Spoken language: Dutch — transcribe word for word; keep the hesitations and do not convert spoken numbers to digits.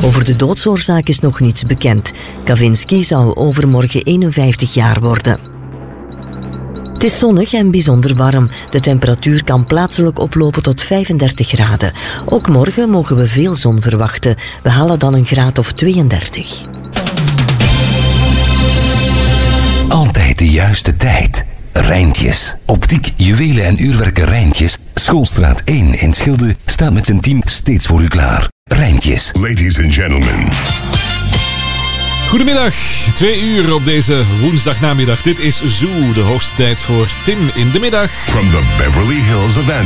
Over de doodsoorzaak is nog niets bekend. Kavinsky zou overmorgen eenenvijftig jaar worden. Het is zonnig en bijzonder warm. De temperatuur kan plaatselijk oplopen tot vijfendertig graden. Ook morgen mogen we veel zon verwachten. We halen dan een graad of tweeëndertig. Altijd de juiste tijd. Rijntjes. Optiek, juwelen en uurwerken Rijntjes. Schoolstraat één in Schilde staat met zijn team steeds voor u klaar. Rijntjes. Ladies and gentlemen. Goedemiddag, twee uur op deze woensdagnamiddag. Dit is Zoo, de hoogste tijd voor Tim in de middag. From the Beverly Hills of Antwerp.